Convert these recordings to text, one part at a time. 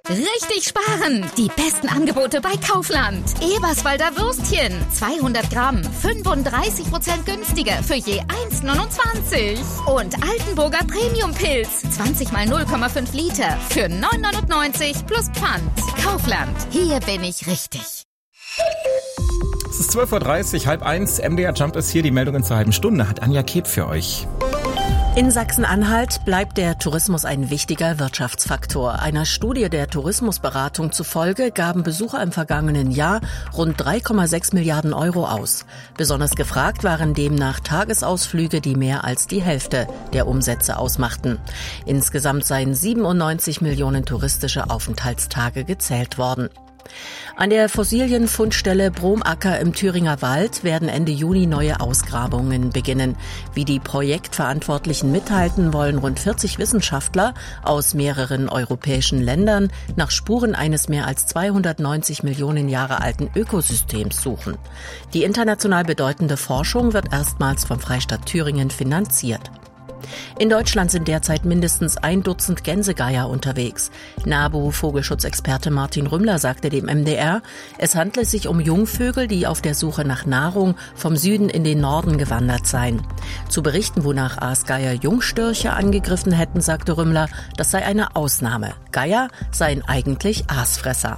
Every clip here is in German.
Richtig sparen! Die besten Angebote bei Kaufland. Eberswalder Würstchen, 200 Gramm, 35% günstiger für je 1,29. Und Altenburger Premium-Pilz, 20 mal 0,5 Liter für 9,99 plus Pfand. Kaufland, hier bin ich richtig. Es ist 12.30 Uhr, halb eins. MDR Jump ist hier. Die Meldungen zur halben Stunde hat Anja Keb für euch. In Sachsen-Anhalt bleibt der Tourismus ein wichtiger Wirtschaftsfaktor. Einer Studie der Tourismusberatung zufolge gaben Besucher im vergangenen Jahr rund 3,6 Milliarden Euro aus. Besonders gefragt waren demnach Tagesausflüge, die mehr als die Hälfte der Umsätze ausmachten. Insgesamt seien 97 Millionen touristische Aufenthaltstage gezählt worden. An der Fossilienfundstelle Bromacker im Thüringer Wald werden Ende Juni neue Ausgrabungen beginnen. Wie die Projektverantwortlichen mitteilten, wollen rund 40 Wissenschaftler aus mehreren europäischen Ländern nach Spuren eines mehr als 290 Millionen Jahre alten Ökosystems suchen. Die international bedeutende Forschung wird erstmals vom Freistaat Thüringen finanziert. In Deutschland sind derzeit mindestens 1 Dutzend Gänsegeier unterwegs. NABU-Vogelschutzexperte Martin Rümmler sagte dem MDR, es handle sich um Jungvögel, die auf der Suche nach Nahrung vom Süden in den Norden gewandert seien. Zu Berichten, wonach Aasgeier Jungstörche angegriffen hätten, sagte Rümmler, das sei eine Ausnahme. Geier seien eigentlich Aasfresser.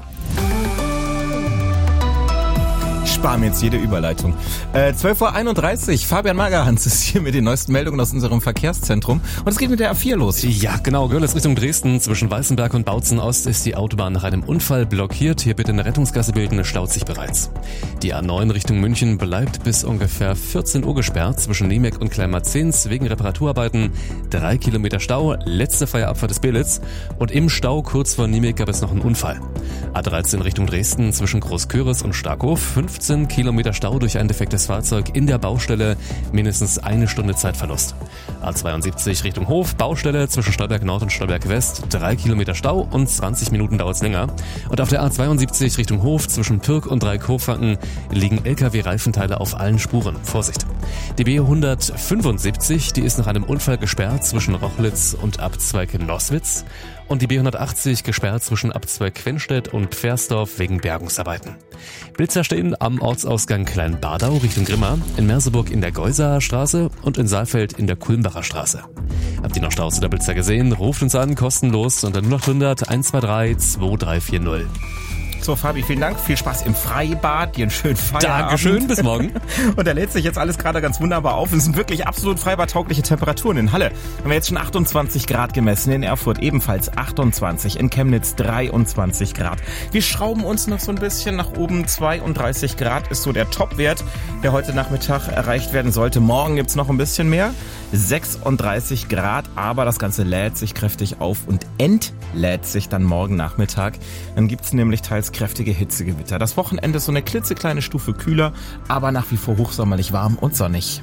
Ich spare mir jetzt jede Überleitung. 12.31 Uhr, Fabian Magerhans ist hier mit den neuesten Meldungen aus unserem Verkehrszentrum. Und es geht mit der A4 los. Ja, genau. Görlitz Richtung Dresden. Zwischen Weißenberg und Bautzen Ost ist die Autobahn nach einem Unfall blockiert. Hier bitte eine Rettungsgasse bilden, es staut sich bereits. Die A9 Richtung München bleibt bis ungefähr 14 Uhr gesperrt. Zwischen Niemek und Kleinmarzens wegen Reparaturarbeiten 3 Kilometer Stau. Letzte freie Abfahrt des Belitz. Und im Stau kurz vor Niemek gab es noch einen Unfall. A13 Richtung Dresden zwischen Großköris und Starkhof. 15 Kilometer Stau durch ein defektes Fahrzeug in der Baustelle, mindestens 1 Stunde Zeitverlust. A72 Richtung Hof, Baustelle zwischen Stolberg Nord und Stolberg West, 3 Kilometer Stau und 20 Minuten dauert es länger. Und auf der A72 Richtung Hof zwischen Pirk und Dreikurfranken liegen LKW-Reifenteile auf allen Spuren. Vorsicht! Die B175, die ist nach einem Unfall gesperrt zwischen Rochlitz und Abzweig Nosswitz. Und die B180 gesperrt zwischen Abzweig Quenstedt und Pfersdorf wegen Bergungsarbeiten. Blitzer stehen am Ortsausgang Kleinbadau Richtung Grimma, in Merseburg in der Geusaer Straße und in Saalfeld in der Kulmbacher Straße. Habt ihr noch Staus oder Blitzer gesehen? Ruft uns an, kostenlos unter 0800 123 2340. So, Fabi, vielen Dank. Viel Spaß im Freibad. Dir einen schönen Feierabend. Dankeschön, bis morgen. Und da lädt sich jetzt alles gerade ganz wunderbar auf. Es sind wirklich absolut freibadtaugliche Temperaturen. In Halle haben wir jetzt schon 28 Grad gemessen. In Erfurt ebenfalls 28. In Chemnitz 23 Grad. Wir schrauben uns noch so ein bisschen nach oben. 32 Grad ist so der Topwert, der heute Nachmittag erreicht werden sollte. Morgen gibt's noch ein bisschen mehr. 36 Grad. Aber das Ganze lädt sich kräftig auf und entlädt sich dann morgen Nachmittag. Dann gibt's nämlich teils kräftige Hitzegewitter. Das Wochenende ist so eine klitzekleine Stufe kühler, aber nach wie vor hochsommerlich warm und sonnig.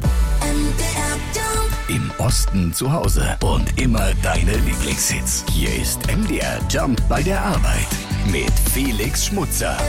Im Osten zu Hause und immer deine Lieblingshits. Hier ist MDR Jump bei der Arbeit mit Felix Schmutzer.